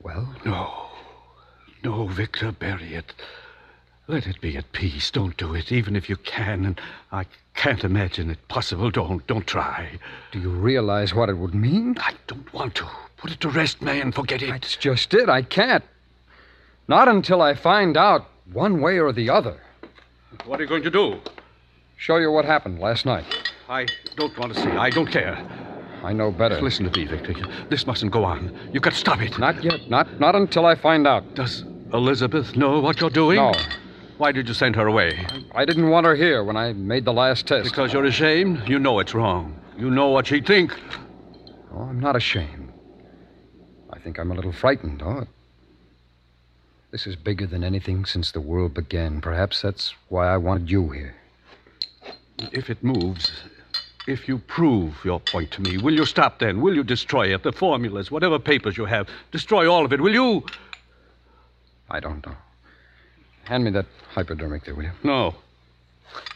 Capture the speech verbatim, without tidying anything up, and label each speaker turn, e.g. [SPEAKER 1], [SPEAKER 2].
[SPEAKER 1] Well?
[SPEAKER 2] No. No, Victor, bury it. Let it be at peace. Don't do it, even if you can. And I can't imagine it possible. Don't. Don't try.
[SPEAKER 1] Do you realize what it would mean?
[SPEAKER 2] I don't want to. Put it to rest, man. Forget it.
[SPEAKER 1] That's just it. I can't. Not until I find out one way or the other.
[SPEAKER 2] What are you going to do?
[SPEAKER 1] Show you what happened last night.
[SPEAKER 2] I don't want to see. I don't care.
[SPEAKER 1] I know better.
[SPEAKER 2] Listen to me, Victor. This mustn't go on. You've got to stop it.
[SPEAKER 1] Not yet. Not not until I find out.
[SPEAKER 2] Does Elizabeth know what you're doing?
[SPEAKER 1] No.
[SPEAKER 2] Why did you send her away?
[SPEAKER 1] I didn't want her here when I made the last test.
[SPEAKER 2] Because you're ashamed? You know it's wrong. You know what she'd think.
[SPEAKER 1] Oh, I'm not ashamed. I think I'm a little frightened, oh. This is bigger than anything since the world began. Perhaps that's why I wanted you here.
[SPEAKER 2] If it moves, if you prove your point to me, will you stop then? Will you destroy it? The formulas, whatever papers you have, destroy all of it, will you?
[SPEAKER 1] I don't know. Hand me that hypodermic there, will you?
[SPEAKER 2] No.